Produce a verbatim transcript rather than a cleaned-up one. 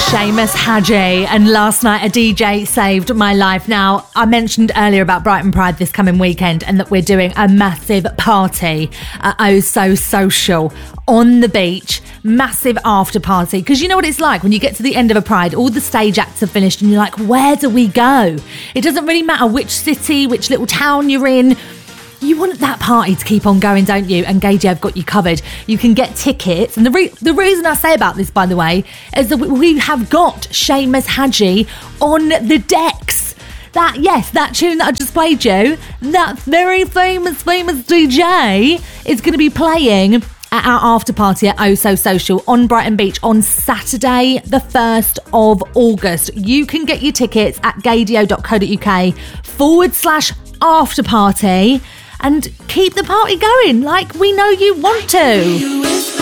Seamus Haji, and last night a D J saved my life. Now, I mentioned earlier about Brighton Pride this coming weekend and that we're doing a massive party at Oh So Social on the beach. Massive after party, because you know what it's like when you get to the end of a Pride, all the stage acts have finished and you're like, where do we go? It doesn't really matter which city, which little town you're in. You want that party to keep on going, don't you? And Gagey, I've got you covered. You can get tickets. And the re- the reason I say about this, by the way, is that we have got Seamus Haji on the decks. That, yes, that tune that I just played you, that very famous, famous D J is going to be playing at our after party at Oh So Social on Brighton Beach on Saturday, the first of August. You can get your tickets at gadio.co.uk forward slash after party and keep the party going like we know you want to.